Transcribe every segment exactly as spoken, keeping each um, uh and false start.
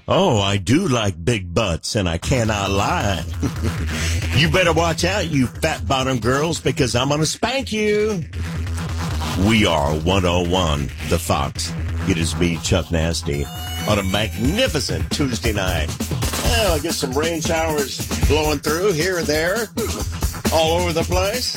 Oh, I do like big butts, and I cannot lie. You better watch out, you fat-bottom girls, because I'm going to spank you. We are one oh one, The Fox. It is me, Chuck Nasty, on a magnificent Tuesday night. Well, I get some rain showers blowing through here and there, all over the place.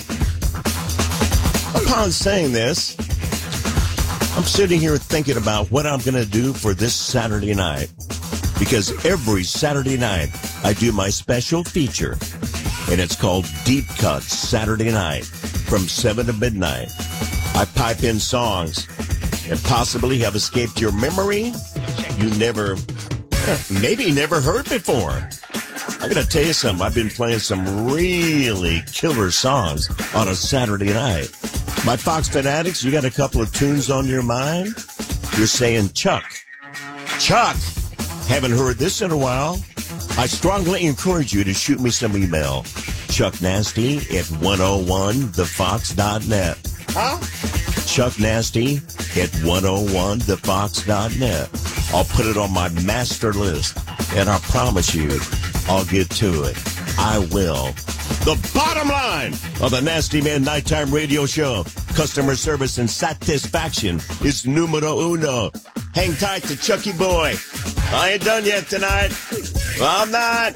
Upon saying this, I'm sitting here thinking about what I'm going to do for this Saturday night. Because every Saturday night, I do my special feature, and it's called Deep Cuts Saturday Night from seven to midnight. I pipe in songs that possibly have escaped your memory, you never, maybe never heard before. I got to tell you something. I've been playing some really killer songs on a Saturday night. My Fox fanatics, you got a couple of tunes on your mind? You're saying, Chuck, Chuck. Haven't heard this in a while. I strongly encourage you to shoot me some email. Chuck Nasty at one oh one the fox dot net. Huh? Chuck Nasty at one oh one the fox dot net. I'll put it on my master list, and I promise you, I'll get to it. I will. The bottom line of the Nasty Man Nighttime Radio Show, customer service and satisfaction is numero uno. Hang tight to Chucky Boy. I ain't done yet tonight. I'm not.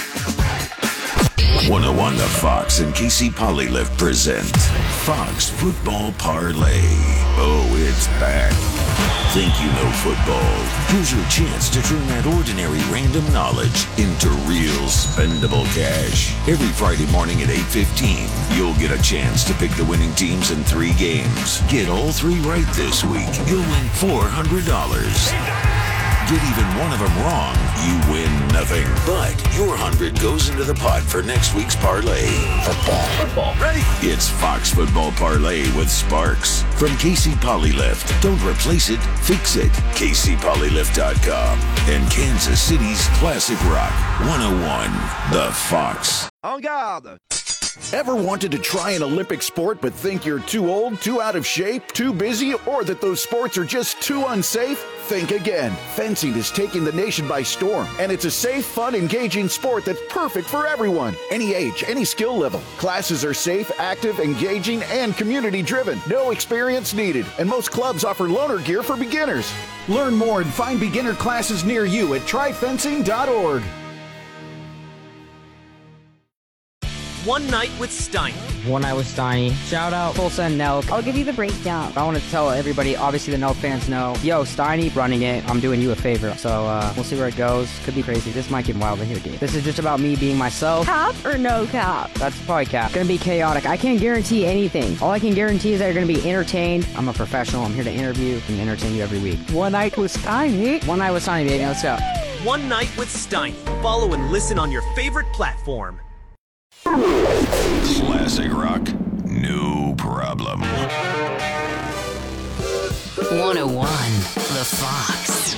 one oh one The Fox and Casey Polylift present Fox Football Parlay. Oh, it's back. Think you know football? Here's your chance to turn that ordinary random knowledge into real spendable cash. Every Friday morning at eight fifteen, you'll get a chance to pick the winning teams in three games. Get all three right this week. You'll win four hundred dollars. Get even one of them wrong, you win nothing. But your hundred goes into the pot for next week's parlay. Football. Football. Ready? It's Fox Football Parlay with Sparks. From Casey Polylift. Don't replace it, fix it. Casey Polylift dot com. And Kansas City's classic rock. one oh one The Fox. En garde. Ever wanted to try an Olympic sport but think you're too old, too out of shape, too busy, or that those sports are just too unsafe? Think again. Fencing is taking the nation by storm, and it's a safe, fun, engaging sport that's perfect for everyone. Any age, any skill level. Classes are safe, active, engaging, and community-driven. No experience needed, and most clubs offer loaner gear for beginners. Learn more and find beginner classes near you at try fencing dot org. One Night with Steiny. One Night with Steiny. Shout out Tulsa and Nelk. I'll give you the breakdown. I want to tell everybody, obviously the Nelk fans know, yo, Steiny running it, I'm doing you a favor. So uh, we'll see where it goes. Could be crazy. This might get wild in here, dude. This is just about me being myself. Cap or no cap? That's probably cap. It's gonna be chaotic. I can't guarantee anything. All I can guarantee is that you're gonna be entertained. I'm a professional. I'm here to interview and entertain you every week. One Night with Steiny. One Night with Steiny, baby. Let's go. One Night with Steiny. Follow and listen on your favorite platform. Classic rock, no problem. one oh one The Fox.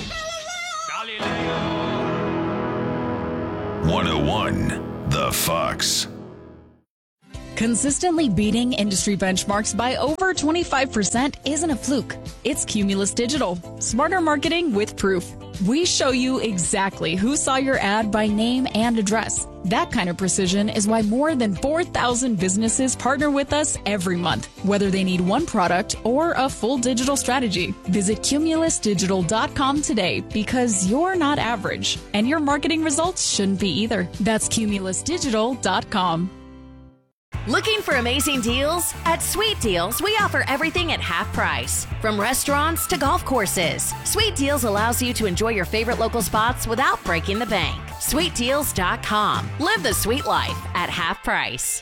one oh one The Fox. Consistently beating industry benchmarks by over twenty-five percent isn't a fluke. It's Cumulus Digital. Smarter marketing with proof. We show you exactly who saw your ad by name and address. That kind of precision is why more than four thousand businesses partner with us every month, whether they need one product or a full digital strategy. Visit Cumulus Digital dot com today because you're not average, and your marketing results shouldn't be either. That's Cumulus Digital dot com. Looking for amazing deals? At Sweet Deals, we offer everything at half price. From restaurants to golf courses, Sweet Deals allows you to enjoy your favorite local spots without breaking the bank. Sweet Deals dot com. Live the sweet life at half price.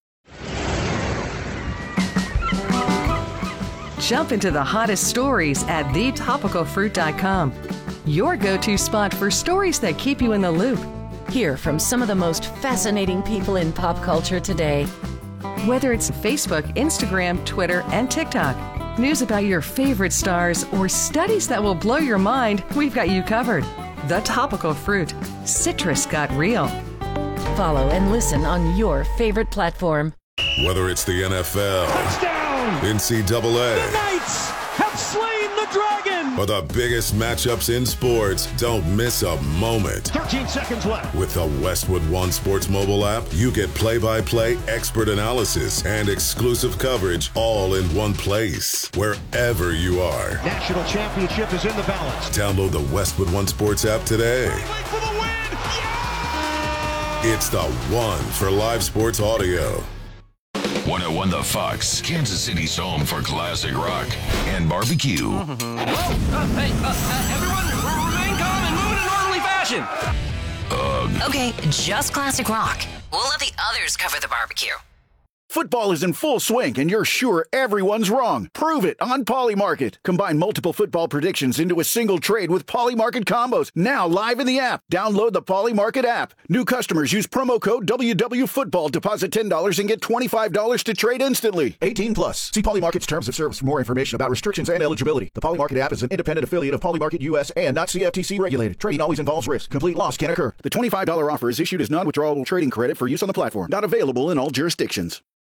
Jump into the hottest stories at the topical fruit dot com. Your go-to spot for stories that keep you in the loop. Hear from some of the most fascinating people in pop culture today. Whether it's Facebook, Instagram, Twitter, and TikTok, news about your favorite stars, or studies that will blow your mind, we've got you covered. The Topical Fruit. Citrus got real. Follow and listen on your favorite platform. Whether it's the N F L, touchdown, N C double A, the Knights have slain the dragon. For the biggest matchups in sports, don't miss a moment. thirteen seconds left. With the Westwood One Sports mobile app, you get play-by-play, expert analysis, and exclusive coverage all in one place, wherever you are. National championship is in the balance. Download the Westwood One Sports app today. For the win! Yeah! It's the one for live sports audio. one oh one The Fox, Kansas City's home for classic rock and barbecue. Mm-hmm. Uh, hey, uh, uh, everyone, remain calm and move in an orderly fashion. Ugh. Okay, just classic rock. We'll let the others cover the barbecue. Football is in full swing, and you're sure everyone's wrong. Prove it on Polymarket. Combine multiple football predictions into a single trade with Polymarket combos. Now live in the app. Download the Polymarket app. New customers use promo code W W Football. Deposit ten dollars and get twenty-five dollars to trade instantly. eighteen plus. See Polymarket's terms of service for more information about restrictions and eligibility. The Polymarket app is an independent affiliate of Polymarket U S and not C F T C regulated. Trading always involves risk. Complete loss can occur. The twenty-five dollars offer is issued as non-withdrawable trading credit for use on the platform. Not available in all jurisdictions.